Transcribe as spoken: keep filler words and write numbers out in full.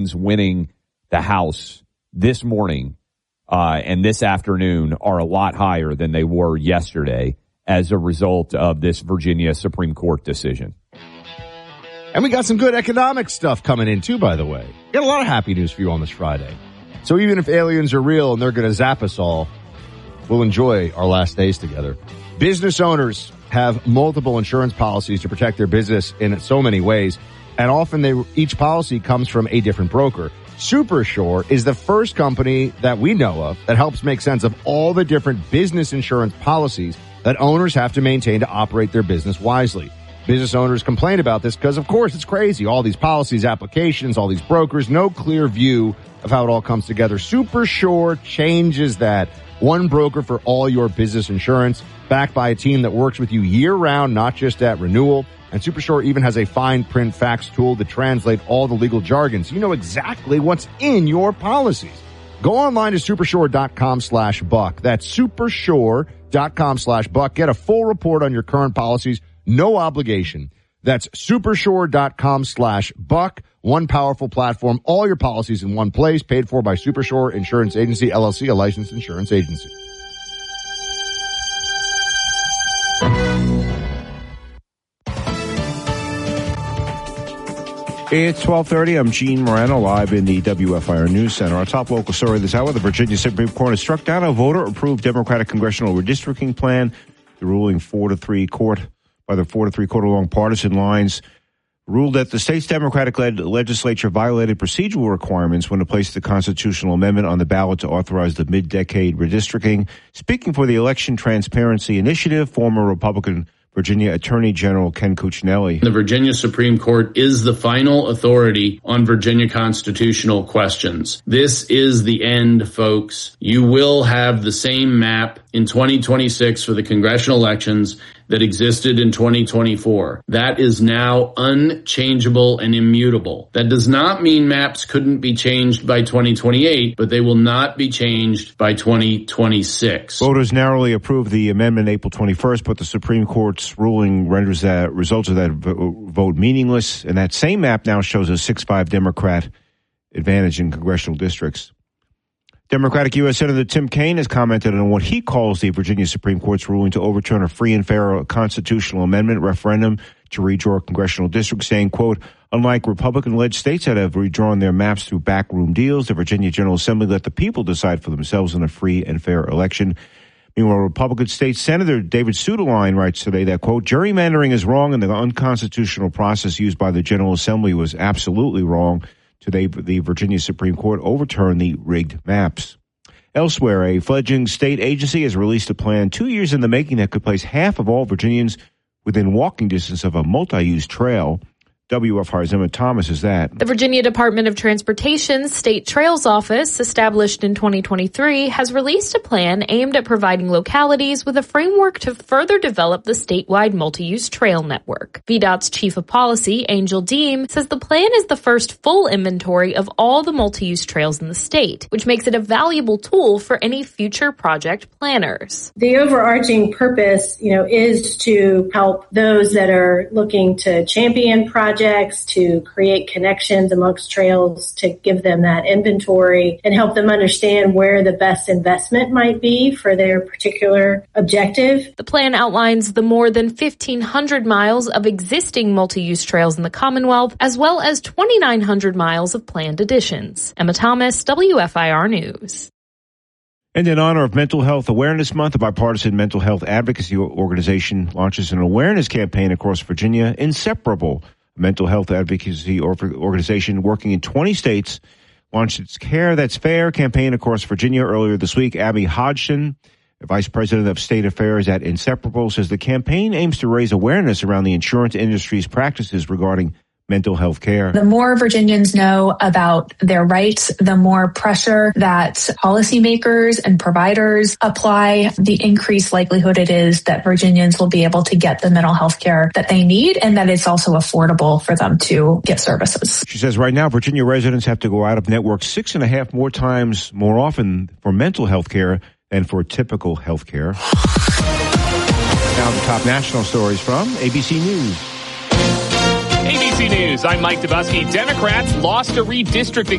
Republicans winning the House this morning uh, and this afternoon are a lot higher than they were yesterday as a result of this Virginia Supreme Court decision. And we got some good economic stuff coming in, too, by the way. We got a lot of happy news for you on this Friday. So even if aliens are real and they're going to zap us all, we'll enjoy our last days together. Business owners have multiple insurance policies to protect their business in so many ways, and often they, each policy comes from a different broker. Supersure is the first company that we know of that helps make sense of all the different business insurance policies that owners have to maintain to operate their business wisely. Business owners complain about this because, of course, it's crazy. All these policies, applications, all these brokers, no clear view of how it all comes together. Supersure changes that. One broker for all your business insurance, backed by a team that works with you year-round, not just at renewal. And Supersure even has a fine print fax tool to translate all the legal jargon, so you know exactly what's in your policies. Go online to supersure.com slash buck. That's supersure.com slash buck. Get a full report on your current policies. No obligation. That's supersure.com slash buck. One powerful platform. All your policies in one place. Paid for by Supersure Insurance Agency, L L C, a licensed insurance agency. It's twelve thirty. I'm Gene Morano, live in the W F I R News Center. Our top local story this hour, the Virginia Supreme Court has struck down a voter-approved Democratic congressional redistricting plan. The ruling four to three court, by the four to three court along partisan lines, ruled that the state's Democratic-led legislature violated procedural requirements when it placed the constitutional amendment on the ballot to authorize the mid-decade redistricting. Speaking for the Election Transparency Initiative, former Republican Virginia Attorney General Ken Cuccinelli. The Virginia Supreme Court is the final authority on Virginia constitutional questions. This is the end, folks. You will have the same map in twenty twenty-six for the congressional elections that existed in twenty twenty-four. That is now unchangeable and immutable. That does not mean maps couldn't be changed by twenty twenty-eight, but they will not be changed by twenty twenty-six. Voters narrowly approved the amendment April twenty-first, but the Supreme Court's ruling renders that results of that vote meaningless, and that same map now shows a six five Democrat advantage in congressional districts. Democratic U S Senator Tim Kaine has commented on what he calls the Virginia Supreme Court's ruling to overturn a free and fair constitutional amendment referendum to redraw congressional districts, saying, quote, unlike Republican-led states that have redrawn their maps through backroom deals, the Virginia General Assembly let the people decide for themselves in a free and fair election. Meanwhile, Republican State Senator David Suetterlein writes today that, quote, gerrymandering is wrong and the unconstitutional process used by the General Assembly was absolutely wrong. Today, the Virginia Supreme Court overturned the rigged maps. Elsewhere, a fledgling state agency has released a plan two years in the making that could place half of all Virginians within walking distance of a multi-use trail. W F R's Emma Thomas is that. The Virginia Department of Transportation's State Trails Office, established in twenty twenty-three, has released a plan aimed at providing localities with a framework to further develop the statewide multi-use trail network. V DOT's Chief of Policy, Angel Deem, says the plan is the first full inventory of all the multi-use trails in the state, which makes it a valuable tool for any future project planners. The overarching purpose, you know, is to help those that are looking to champion projects, to create connections amongst trails, to give them that inventory and help them understand where the best investment might be for their particular objective. The plan outlines the more than fifteen hundred miles of existing multi-use trails in the Commonwealth, as well as twenty-nine hundred miles of planned additions. Emma Thomas, W F I R News. And in honor of Mental Health Awareness Month, a bipartisan mental health advocacy organization launches an awareness campaign across Virginia, Inseparable. Mental health advocacy organization working in twenty states launched its Care That's Fair campaign across Virginia earlier this week. Abby Hodgson, vice president of state affairs at Inseparable, says the campaign aims to raise awareness around the insurance industry's practices regarding mental health care. The more Virginians know about their rights, the more pressure that policymakers and providers apply, the increased likelihood it is that Virginians will be able to get the mental health care that they need and that it's also affordable for them to get services. She says right now, Virginia residents have to go out of network six and a half more times more often for mental health care than for typical health care. Now the top national stories from A B C News. A B C News, I'm Mike Dubusky. Democrats lost a redistricting